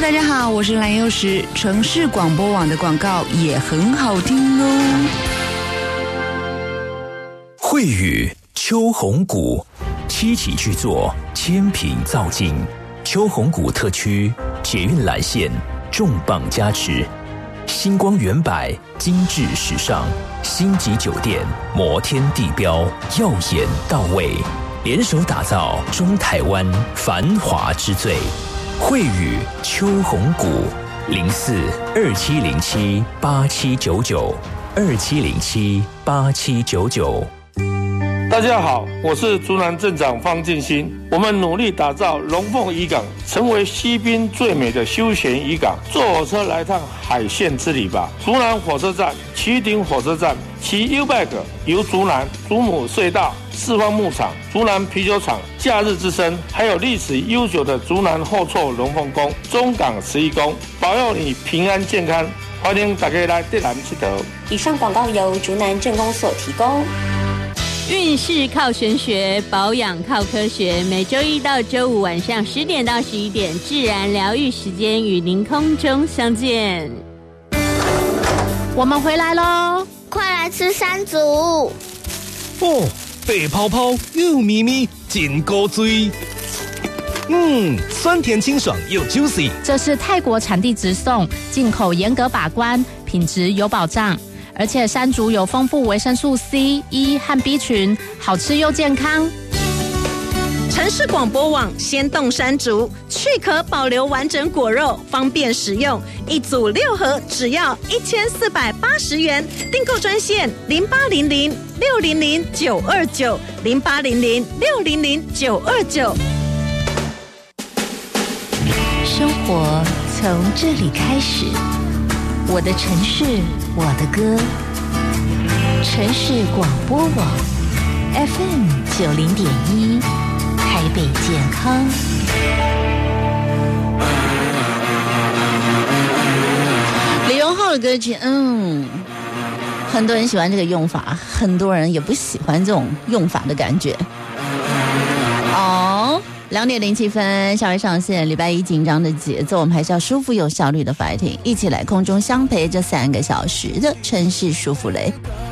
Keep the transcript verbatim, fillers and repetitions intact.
大家好，我是蓝幼时。城市广播网的广告也很好听哦。 慧宇秋红谷七期巨作，千品造境。秋红谷特区捷运蓝线重磅加持，星光远百精致时尚，星级酒店摩天地标耀眼到位，联手打造中台湾繁华之最。慧宇秋红谷零四二七零七八七九九二七零七八七九九。 大家好，我是竹南镇长方进新。我们努力打造龙凤渔港成为西滨最美的休闲渔港，坐火车来趟海线之旅吧。竹南火车站、旗顶火车站、骑 U-Bike 游竹南、竹母隧道、四方牧场、竹南啤酒厂、假日之声，还有历史悠久的竹南后厝龙凤宫、中港十一宫，保佑你平安健康。欢迎大家来荏南佚佗。 以上广告由竹南镇公所提供。 运势靠玄学，保养靠科学。每周一到周五晚上十点到十一点，自然疗愈时间与您空中相见。 我们回来喽， 快来吃山竹！ 哦，白泡泡又咪咪，真够醉。嗯，酸甜清爽又 juicy。 这是泰国产地直送，进口严格把关，品质有保障。而且山竹有丰富维生素 C、E 和 B 群，好吃又健康。 城市广播网鲜冻山竹，去壳保留完整果肉，方便食用。一组六盒，只要一千四百八十元。订购专线零八零零六零零九二九零八零零六零零九二九。 生活从这里开始，我的城市，我的歌。城市广播网 F M 九零点一，台北健康。 李荣浩的歌曲，嗯，很多人喜欢这个用法，很多人也不喜欢这种用法的感觉。哦。两点零七分，下回上线。礼拜一紧张的节奏，我们还是要舒服有效率的 fighting， 一起来空中相陪这三个小时的城市舒服雷。